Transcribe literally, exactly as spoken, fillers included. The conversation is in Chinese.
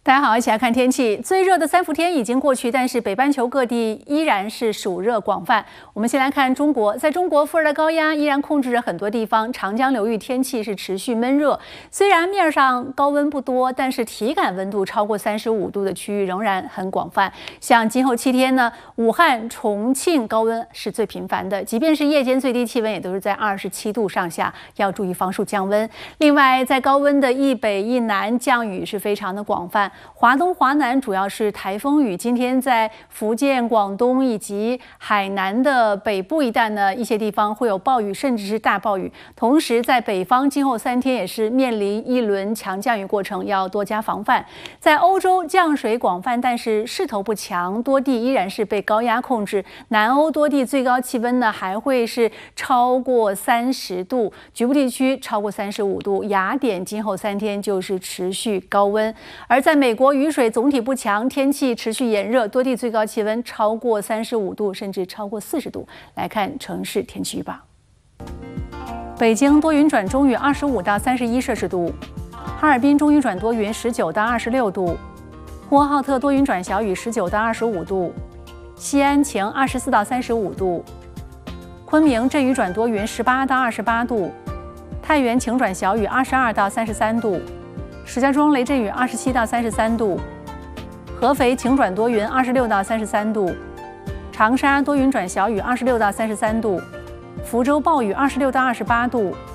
大家好，一起来看天气。最热的三伏天已经过去，但是北半球各地依然是暑热广泛。我们先来看中国，在中国副热带高压依然控制着很多地方，长江流域天气是持续闷热。虽然面上高温不多，但是体感温度超过三十五度的区域仍然很广泛。像今后七天呢，武汉、重庆高温是最频繁的，即便是夜间最低气温也都是在二十七度上下，要注意防暑降温。另外，在高温的一北一南，降雨是非常的广泛。华东、华南主要是台风雨，今天在福建、广东以及海南的北部一带呢，一些地方会有暴雨，甚至是大暴雨。同时，在北方今后三天也是面临一轮强降雨过程，要多加防范。在欧洲降水广泛，但是势头不强，多地依然是被高压控制。南欧多地最高气温呢还会是超过三十度，局部地区超过三十五度。雅典今后三天就是持续高温，而在美国雨水总体不强，天气持续炎热，多地最高气温超过三十五度，甚至超过四十度。来看城市天气预报：北京多云转中雨，二十五到三十一摄氏度；哈尔滨中雨转多云，十九到二十六度；呼和浩特多云转小雨，十九到二十五度；西安晴，二十四到三十五度；昆明阵雨转多云，十八到二十八度；太原晴转小雨，二十二到三十三度；石家庄雷阵雨，二十七到三十三度；合肥晴转多云，二十六到三十三度；长沙多云转小雨，二十六到三十三度；福州暴雨，二十六到二十八度；